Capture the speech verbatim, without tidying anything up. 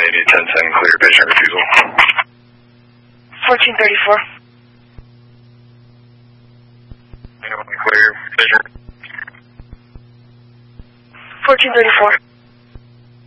Navy ten ten, clear patient refusal. fourteen thirty-four. Anyone clear patient? fourteen thirty-four.